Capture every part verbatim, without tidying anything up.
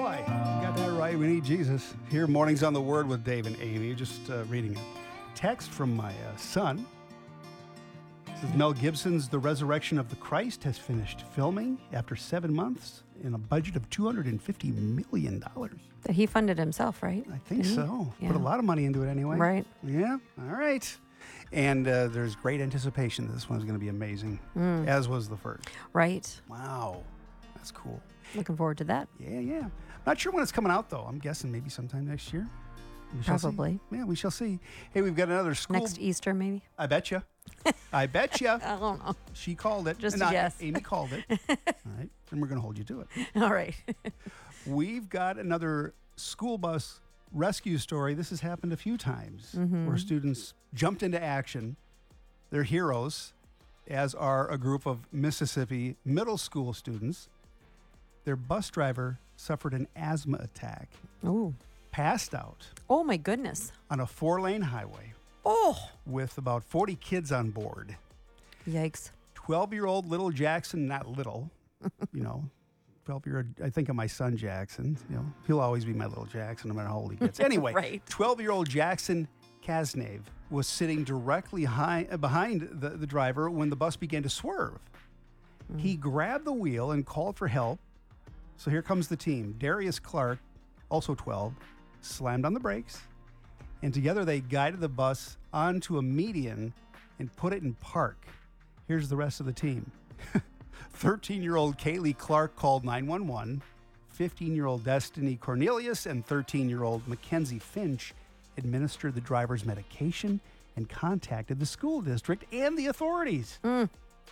boy, you got that right. We need Jesus. Here, Mornings on the Word with Dave and Amy. Just uh, reading a text from my uh, son. This is Mel Gibson's The Resurrection of the Christ has finished filming after seven months in a budget of two hundred fifty million dollars. That he funded himself, right? I think Didn't so. he? Put a Yeah. lot of money into it anyway. Right. Yeah. All right. And uh, there's great anticipation that this one's going to be amazing, Mm. as was the first. Right. Wow. That's cool. Looking forward to that. Yeah, yeah. Not sure when it's coming out, though. I'm guessing maybe sometime next year. We shall see. Probably. Yeah, we shall see. Hey, we've got another school. Next Easter, maybe? I bet you. I bet you. I don't know. She called it. Just a Not- guess. Amy called it. All right. And we're going to hold you to it. All right. We've got another school bus rescue story. This has happened a few times Mhm. where students jumped into action. They're heroes, as are a group of Mississippi middle school students. Their bus driver suffered an asthma attack, Ooh. passed out Oh, my goodness. on a four-lane highway Oh. with about forty kids on board. Yikes. twelve-year-old little Jackson, not little, you know, twelve-year-old, I think of my son Jackson. You know, he'll always be my little Jackson no matter how old he gets. Anyway, Right. twelve-year-old Jackson Kasnave was sitting directly high, behind the, the driver when the bus began to swerve. He grabbed the wheel and called for help. So here comes the team. Darius Clark, also twelve, slammed on the brakes, and together they guided the bus onto a median and put it in park. Here's the rest of the team. thirteen-year-old Kaylee Clark called nine one one. fifteen-year-old Destiny Cornelius and thirteen-year-old Mackenzie Finch administered the driver's medication and contacted the school district and the authorities. Mm.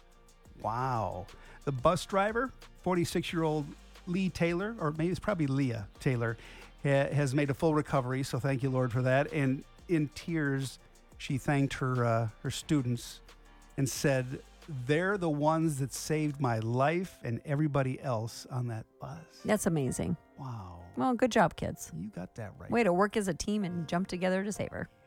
Wow. The bus driver, forty-six-year-old Lee Taylor, or maybe it's probably Leah Taylor, ha- has made a full recovery. So thank you, Lord, for that. And in tears, she thanked her uh, her students and said, "They're the ones that saved my life and everybody else on that bus." That's amazing. Wow. Well, good job, kids. You got that right. Way to work as a team and jump together to save her.